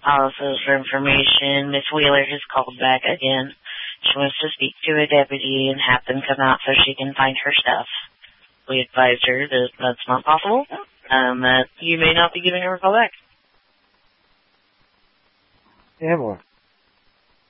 Also, for information, Miss Wheeler has called back again. She wants to speak to a deputy and have them come out so she can find her stuff. We advised her that that's not possible, that you may not be giving her a call back. Yeah, more.